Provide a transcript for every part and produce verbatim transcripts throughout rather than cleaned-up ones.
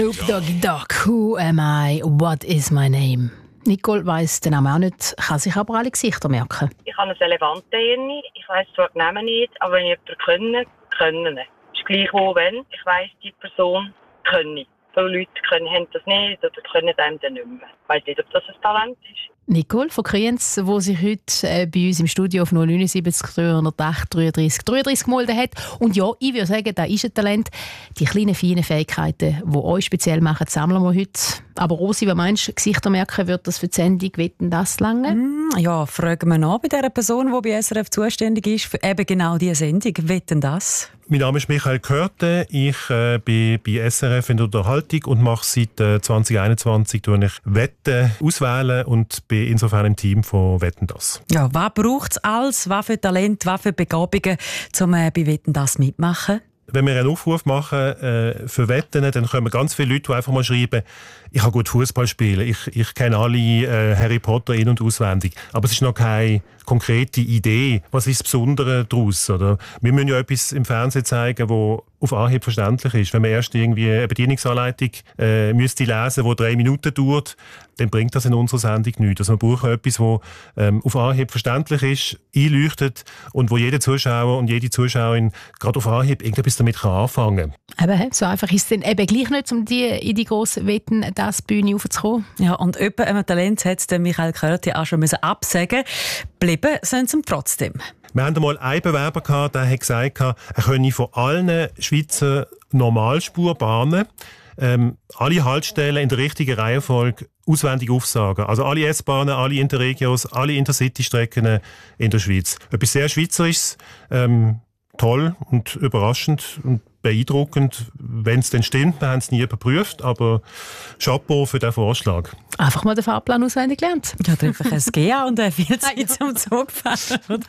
Snoop Doggy Dogg, who am I, what is my name? Nicole weiss den Namen auch nicht, kann sich aber alle Gesichter merken. Ich habe ein Elefantengehirn, ich weiss zwar die Namen nicht, aber wenn ich jemanden kenne, können. Es ist gleich wo, wenn ich weiss, die Person kenne. Viele Leute können, haben das nicht oder können einem dann nicht mehr. Ich weiss nicht, ob das ein Talent ist. Nicole von Kriens, die sich heute äh, bei uns im Studio auf null neun sieben drei null acht dreiunddreißig dreiunddreißig gemeldet hat. Und ja, ich würde sagen, das ist ein Talent. Die kleinen, feinen Fähigkeiten, die euch speziell machen, sammeln wir heute. Aber Rosi, was meinst du, Gesichter merken, wird das für die Sendung «Wetten, das lange?» Mm, ja, fragen wir nach bei der Person, die bei S R F zuständig ist für eben genau diese Sendung «Wetten, das?». Mein Name ist Michael Körte. Ich äh, bin bei S R F in der Unterhaltung und mache seit äh, zwanzig einundzwanzig tue ich Wetten auswählen und bin insofern im Team von «Wetten, das?». Ja, was braucht es alles? Was für Talent, was für Begabungen, um äh, bei «Wetten, das?» mitmachen? Wenn wir einen Aufruf machen äh, für Wetten, dann kommen ganz viele Leute, die einfach mal schreiben, ich kann gut Fußball spielen, ich, ich kenne alle äh, Harry Potter in- und auswendig. Aber es ist noch keine konkrete Idee. Was ist das Besondere daraus? Oder? Wir müssen ja etwas im Fernsehen zeigen, das auf Anhieb verständlich ist. Wenn man erst irgendwie eine Bedienungsanleitung äh, müsste lesen, die drei Minuten dauert, dann bringt das in unserer Sendung nichts. Also wir brauchen etwas, das ähm, auf Anhieb verständlich ist, einleuchtet und wo jeder Zuschauer und jede Zuschauerin gerade auf Anhieb irgendetwas damit kann anfangen kann. Eben, so einfach ist es dann eben gleich nicht, um die, in die grosse Wetten, das Bühne raufzukommen. Ja, und jemand einem Talent hat es Michael Körte auch schon müssen absagen. Bleiben sollen sie ihm trotzdem. Wir hatten einmal einen Bewerber, gehabt, der hat gesagt, er könne von allen Schweizer Normalspurbahnen ähm, alle Haltestellen in der richtigen Reihenfolge auswendig aufsagen. Also alle S-Bahnen, alle Interregios, alle Intercity-Strecken in der Schweiz. Etwas sehr Schweizerisches, ähm, toll und überraschend und beeindruckend, wenn es denn stimmt. Wir haben es nie überprüft, aber Chapeau für den Vorschlag. Einfach mal den Fahrplan auswendig gelernt. Ja, einfach ein G A und äh, viel Zeit zum Zugfahren.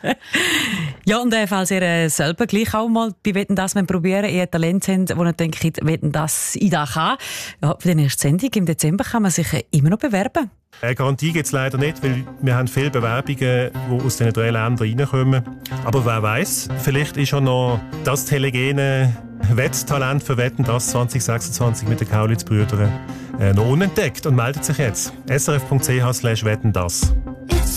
Ja, und äh, falls ihr äh, selber gleich auch mal bei «Wetten, das?» probieren, ihr Talent habt, wo ihr denkt, «Wetten, das?» ich da kann, ja, für die nächste Sendung im Dezember kann man sich äh, immer noch bewerben. Eine Garantie gibt es leider nicht, weil wir haben viele Bewerbungen, die aus diesen drei Ländern reinkommen. Aber wer weiß, vielleicht ist auch noch das telegene Wetttalent für «Wetten, das?» zwanzig sechsundzwanzig mit den Kaulitz-Brüdern äh, noch unentdeckt und meldet sich jetzt. S R F punkt C H slash wetten das.